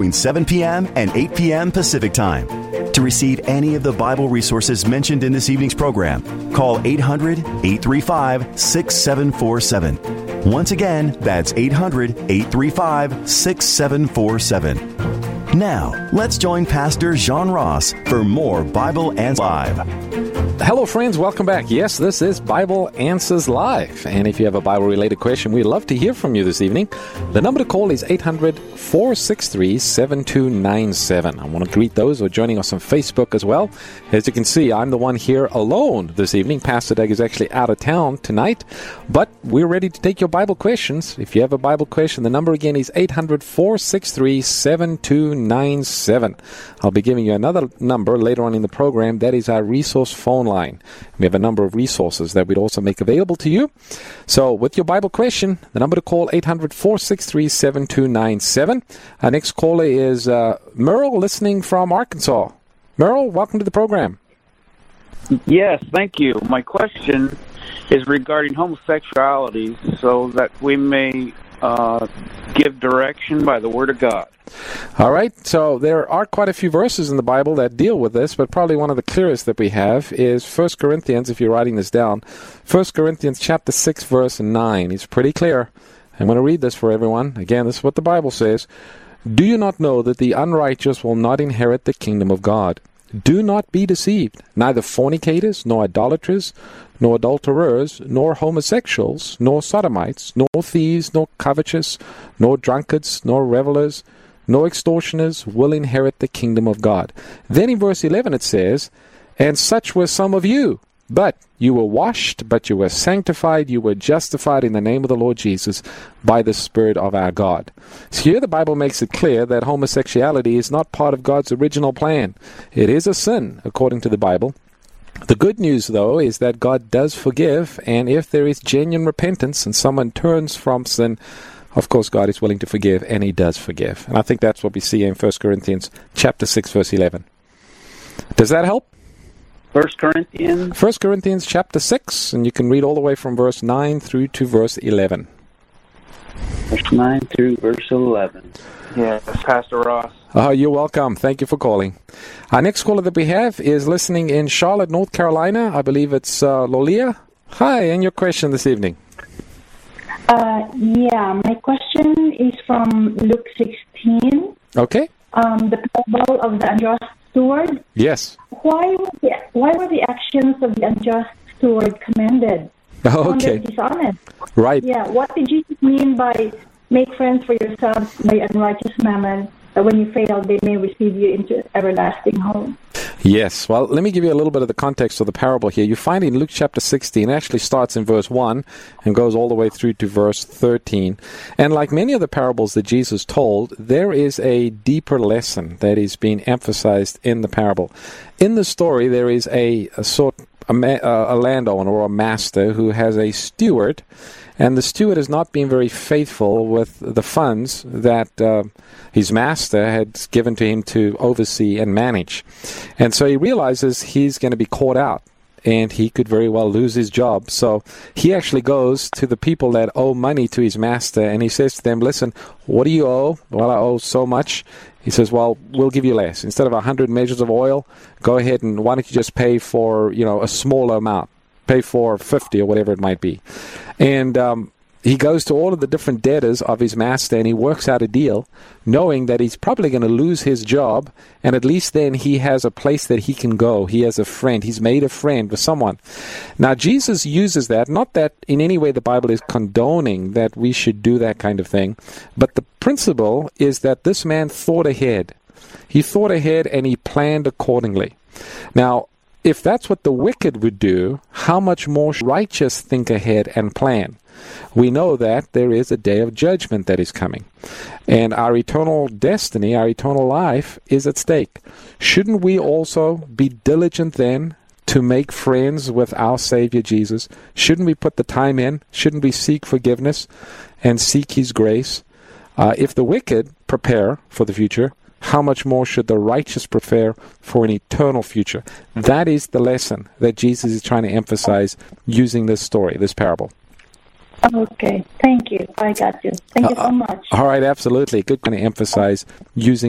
between 7 p.m. and 8 p.m. Pacific Time. To receive any of the Bible resources mentioned in this evening's program, call 800-835-6747. Once again, that's 800-835-6747. Now, let's join Pastor Jean Ross for more Bible Answers Live. Hello, friends. Welcome back. Yes, this is Bible Answers Live. And if you have a Bible-related question, we'd love to hear from you this evening. The number to call is 800-463-7297. I want to greet those who are joining us on Facebook as well. As you can see, I'm the one here alone this evening. Pastor Doug is actually out of town tonight, but we're ready to take your Bible questions. If you have a Bible question, the number again is 800-463-7297. I'll be giving you another number later on in the program. That is our resource phone line. We have a number of resources that we'd also make available to you. So with your Bible question, the number to call, 800-463-7297. Our next caller is Merle, listening from Arkansas. Merle, welcome to the program. Yes, thank you. My question is regarding homosexuality so that we may give direction by the Word of God. All right, so there are quite a few verses in the Bible that deal with this, but probably one of the clearest that we have is 1 Corinthians, if you're writing this down. 1 Corinthians chapter 6, verse 9. It's pretty clear. I'm going to read this for everyone. Again, this is what the Bible says. Do you not know that the unrighteous will not inherit the kingdom of God? Do not be deceived. Neither fornicators, nor idolaters, nor adulterers, nor homosexuals, nor sodomites, nor thieves, nor covetous, nor drunkards, nor revelers, nor extortioners will inherit the kingdom of God. Then in verse 11 it says, and such were some of you, but you were washed, but you were sanctified, you were justified in the name of the Lord Jesus by the Spirit of our God. So here the Bible makes it clear that homosexuality is not part of God's original plan. It is a sin, according to the Bible. The good news, though, is that God does forgive, and if there is genuine repentance and someone turns from sin, of course, God is willing to forgive, and He does forgive. And I think that's what we see in 1 Corinthians chapter 6, verse 11. Does that help? 1 Corinthians? 1 Corinthians chapter 6, and you can read all the way from verse 9 through to verse 11. Verse 9 through verse 11. Yes, Pastor Ross. Oh, you're welcome. Thank you for calling. Our next caller that we have is listening in Charlotte, North Carolina. I believe it's Lolia. Hi, and your question this evening? My question is from Luke 16. Okay. The parable of the unjust steward. Yes. Why were the actions of the unjust steward commended? Okay. Dishonest. Right. Yeah. What did Jesus mean by make friends for yourselves by unrighteous mammon, that when you fail, they may receive you into everlasting home? Yes. Well, let me give you a little bit of the context of the parable here. You find in Luke chapter 16, it actually starts in verse 1 and goes all the way through to verse 13. And like many of the parables that Jesus told, there is a deeper lesson that is being emphasized in the parable. In the story, there is a landowner or a master who has a steward, and the steward has not been very faithful with the funds that his master had given to him to oversee and manage. And so he realizes he's going to be caught out, and he could very well lose his job. So he actually goes to the people that owe money to his master, and he says to them, listen, what do you owe? Well, I owe so much. He says, well, we'll give you less. Instead of 100 measures of oil, go ahead and why don't you just pay for, a smaller amount. Pay for 50 or whatever it might be. And he goes to all of the different debtors of his master, and he works out a deal, knowing that he's probably going to lose his job, and at least then he has a place that he can go. He has a friend. He's made a friend with someone. Now, Jesus uses that, not that in any way the Bible is condoning that we should do that kind of thing, but the principle is that this man thought ahead. He thought ahead, and he planned accordingly. Now, if that's what the wicked would do, how much more righteous think ahead and plan? We know that there is a day of judgment that is coming, and our eternal destiny, our eternal life is at stake. Shouldn't we also be diligent then to make friends with our Savior Jesus? Shouldn't we put the time in? Shouldn't we seek forgiveness and seek His grace? If the wicked prepare for the future, how much more should the righteous prepare for an eternal future? That is the lesson that Jesus is trying to emphasize using this story, this parable. Okay, thank you. I got you. Thank you so much. All right, absolutely. Good to emphasize using